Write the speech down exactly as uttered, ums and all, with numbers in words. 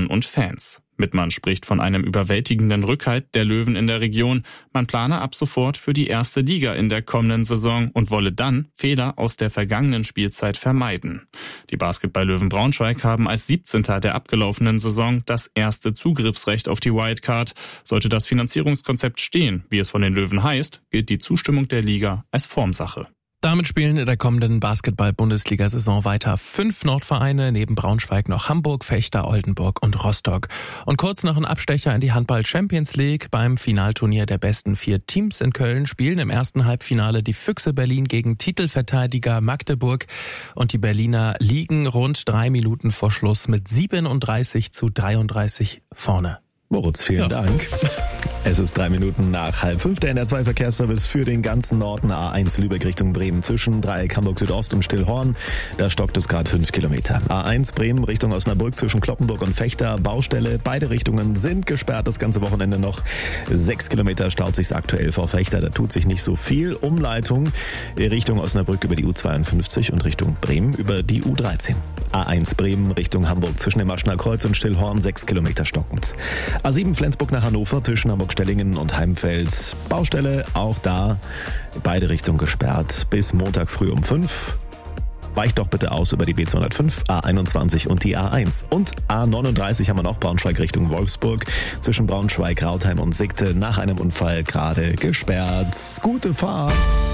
Sponsoren und Fans. Mittmann spricht von einem überwältigenden Rückhalt der Löwen in der Region. Man plane ab sofort für die erste Liga in der kommenden Saison und wolle dann Fehler aus der vergangenen Spielzeit vermeiden. Die Basketball-Löwen Braunschweig haben als siebzehnter der abgelaufenen Saison das erste Zugriffsrecht auf die Wildcard. Sollte das Finanzierungskonzept stehen, wie es von den Löwen heißt, gilt die Zustimmung der Liga als Formsache. Damit spielen in der kommenden Basketball-Bundesliga-Saison weiter fünf Nordvereine, neben Braunschweig noch Hamburg, Vechta, Oldenburg und Rostock. Und kurz noch ein Abstecher in die Handball-Champions League. Beim Finalturnier der besten vier Teams in Köln spielen im ersten Halbfinale die Füchse Berlin gegen Titelverteidiger Magdeburg. Und die Berliner liegen rund drei Minuten vor Schluss mit siebenunddreißig zu dreiunddreißig vorne. Moritz, vielen ja. Dank. Es ist drei Minuten nach halb fünf. Der N R zwei Verkehrsservice für den ganzen Norden. A eins Lübeck Richtung Bremen zwischen Dreieck Hamburg Südost und Stillhorn. Da stockt es gerade fünf Kilometer. A eins Bremen Richtung Osnabrück zwischen Kloppenburg und Vechta. Baustelle. Beide Richtungen sind gesperrt. Das ganze Wochenende noch. Sechs Kilometer staut sich aktuell vor Vechta. Da tut sich nicht so viel. Umleitung Richtung Osnabrück über die U zweiundfünfzig und Richtung Bremen über die U dreizehn. A eins Bremen Richtung Hamburg zwischen dem Maschner Kreuz und Stillhorn. Sechs Kilometer stockend. A sieben Flensburg nach Hannover zwischen Hamburg-Stellingen und Heimfeld. Baustelle, auch da beide Richtungen gesperrt bis Montag früh um fünf. Weicht doch bitte aus über die B zweihundertfünf, A einundzwanzig und die A eins. Und A neununddreißig haben wir noch, Braunschweig Richtung Wolfsburg. Zwischen Braunschweig, Rautheim und Sigte nach einem Unfall gerade gesperrt. Gute Fahrt!